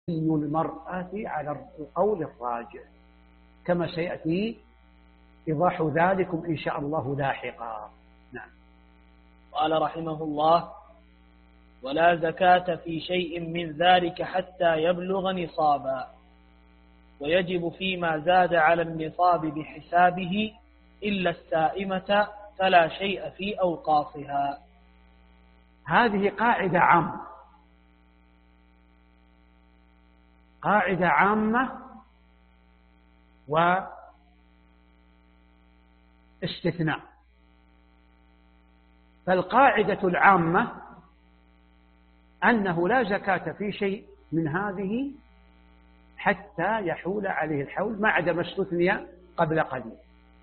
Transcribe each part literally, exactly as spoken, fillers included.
المرأة على القول الراجح، كما سيأتي إيضاح ذلكم إن شاء الله لاحقا. نعم. قال رحمه الله: ولا زكاة في شيء من ذلك حتى يبلغ نصابا، ويجب فيما زاد على النصاب بحسابه إلا السائمة فلا شيء في أوقافها. هذه قاعدة عامة، قاعدة عامة واستثناء. فالقاعدة العامة أنه لا زكاة في شيء من هذه حتى يحول عليه الحول، ما عدا ما استثني قبل قليل.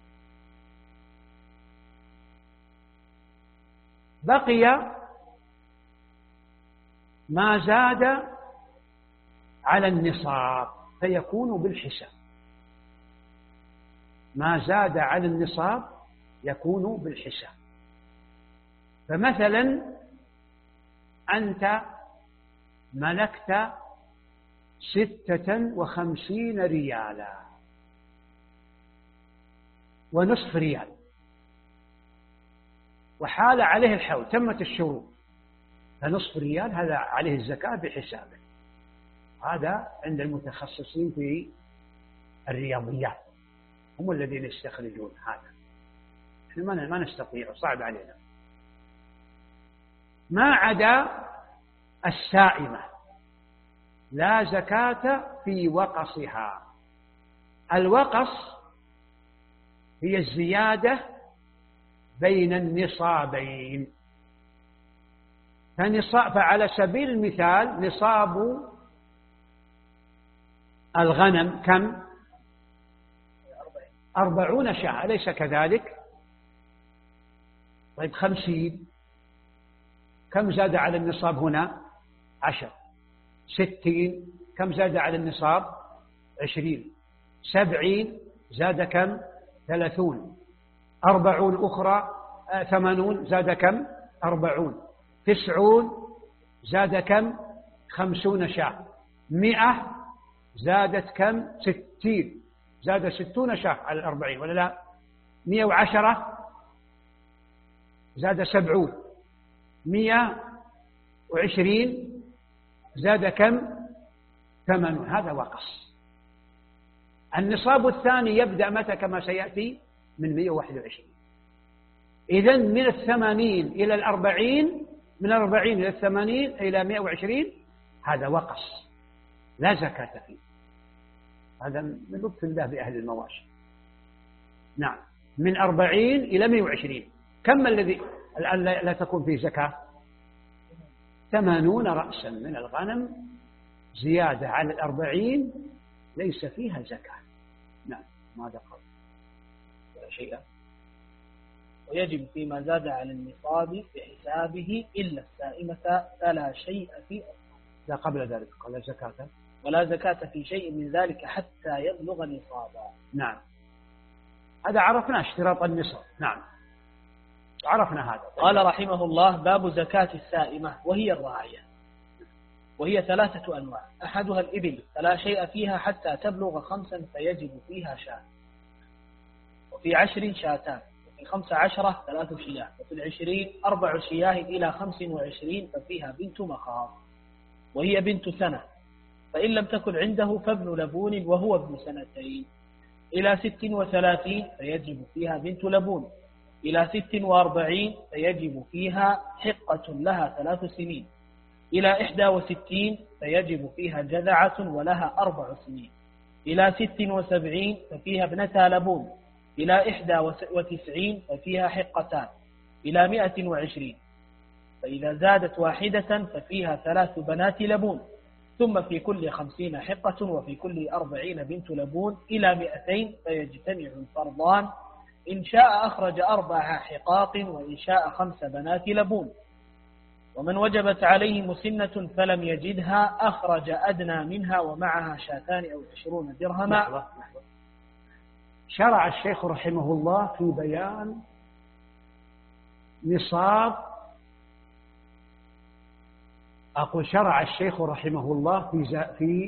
بقي ما زاد على النصاب فيكون بالحساب، ما زاد على النصاب يكون بالحساب. فمثلا أنت ملكت ستة وخمسين ريالا ونصف ريال، وحال عليه الحول، تمت الشروط، فنصف ريال هذا عليه الزكاة بحسابه. هذا عند المتخصصين في الرياضيات، هم الذين يستخرجون هذا، احنا ما نستطيع، صعب علينا. ما عدا السائمة لا زكاة في وقصها. الوقص هي الزيادة بين النصابين. فنصاب، فعلى سبيل المثال نصاب الغنم كم؟ أربعون شاة، أليس كذلك؟ طيب خمسين، كم زاد على النصاب هنا؟ عشر. ستين، كم زاد على النصاب؟ عشرين. سبعين زاد كم؟ ثلاثون. أربعون أخرى، آه ثمانون زاد كم؟ أربعون. تسعون زاد كم؟ خمسون شاة. مئة زادت كم؟ ستين، زاد ستون شاة على الأربعين ولا لا؟ مئة وعشرة زاد سبعون. مئة وعشرين زاد كم؟ ثمانون. هذا وقص. النصاب الثاني يبدأ متى كما سيأتي؟ من مئة وواحد وعشرين. إذن من الثمانين إلى الأربعين، من الأربعين إلى الثمانين إلى مئة وعشرين، هذا وقص لا زكاة فيه. هذا من لطف الله بأهل المواشي. نعم، من أربعين إلى مئة وعشرين. كم الذي الآن لا تكون فيه زكاة؟ ثمانون رأسا من الغنم زيادة على الأربعين ليس فيها زكاة. نعم، ماذا قال؟ ولا شيء. ويجب فيما زاد على النصاب بحسابه إلا السائمة فلا شيء في أصله. لا، قبل ذلك قال زكاة ولا زكاة في شيء من ذلك حتى يبلغ نصابا. نعم، هذا عرفنا اشتراط النصاب. نعم، عرفنا هذا. قال رحمه الله: باب زكاة السائمة وهي الراعية، وهي ثلاثة أنواع. أحدها الإبل فلا شيء فيها حتى تبلغ خمسا فيجب فيها شاة، وفي عشر شاتان، وفي خمس عشرة ثلاث شياه، وفي العشرين أربع شياه إلى خمس وعشرين ففيها بنت مخاض وهي بنت سنة، فإن لم تكن عنده فابن لبون وهو ابن سنتين. إلى ست وثلاثين فيجب فيها بنت لبون. إلى ست وأربعين فيجب فيها حقة لها ثلاث سنين. إلى إحدى وستين فيجب فيها جذعة ولها أربع سنين. إلى ست وسبعين ففيها ابنتا لبون. إلى إحدى وتسعين ففيها حقتان. إلى مئة وعشرين فإذا زادت واحدة ففيها ثلاث بنات لبون. ثم في كل خمسين حقة، وفي كل أربعين بنت لبون. إلى مئتين فيجتمع الفرضان، إن شاء أخرج أربع حقاق، وإن شاء خمس بنات لبون. ومن وجبت عليه مسنة فلم يجدها أخرج أدنى منها ومعها شاتان أو عشرون درهما. لحظة لحظة. شرع الشيخ رحمه الله في بيان نصاب، أقول شرع الشيخ رحمه الله في في